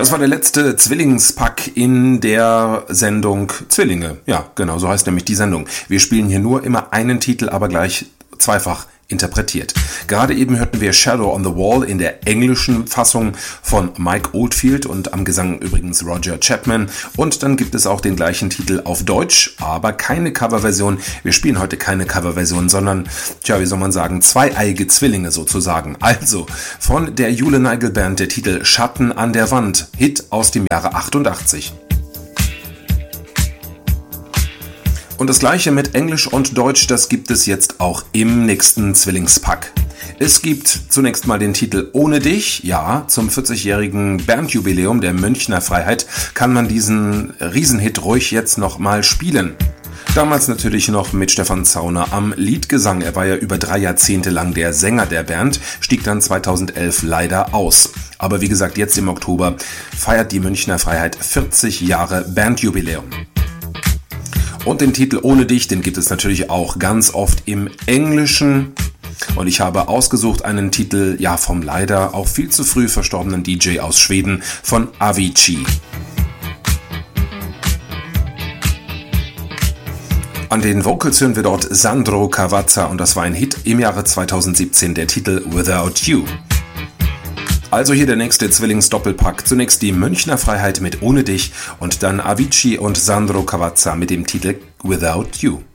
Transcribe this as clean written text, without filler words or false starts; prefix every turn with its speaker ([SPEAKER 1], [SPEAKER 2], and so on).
[SPEAKER 1] Das war der letzte Zwillingspack in der Sendung Zwillinge. Ja, genau, so heißt nämlich die Sendung. Wir spielen hier nur immer einen Titel, aber gleich zweifach interpretiert. Gerade eben hörten wir Shadow on the Wall in der englischen Fassung von Mike Oldfield und am Gesang übrigens Roger Chapman. Und dann gibt es auch den gleichen Titel auf Deutsch, aber keine Coverversion. Wir spielen heute keine Coverversion, sondern, wie soll man sagen, zweieige Zwillinge sozusagen. Also von der Jule Nigel Band der Titel Schatten an der Wand, Hit aus dem Jahre 88. Und das gleiche mit Englisch und Deutsch, das gibt es jetzt auch im nächsten Zwillingspack. Es gibt zunächst mal den Titel Ohne dich. Ja, zum 40-jährigen Bandjubiläum der Münchner Freiheit kann man diesen Riesenhit ruhig jetzt nochmal spielen. Damals natürlich noch mit Stefan Zauner am Liedgesang. Er war ja über 3 Jahrzehnte lang der Sänger der Band, stieg dann 2011 leider aus. Aber wie gesagt, jetzt im Oktober feiert die Münchner Freiheit 40 Jahre Bandjubiläum. Und den Titel Ohne dich, den gibt es natürlich auch ganz oft im Englischen. Und ich habe ausgesucht einen Titel, vom leider auch viel zu früh verstorbenen DJ aus Schweden, von Avicii. An den Vocals hören wir dort Sandro Cavazza und das war ein Hit im Jahre 2017, der Titel Without You. Also hier der nächste Zwillings-Doppelpack. Zunächst die Münchner Freiheit mit Ohne dich und dann Avicii und Sandro Cavazza mit dem Titel Without You.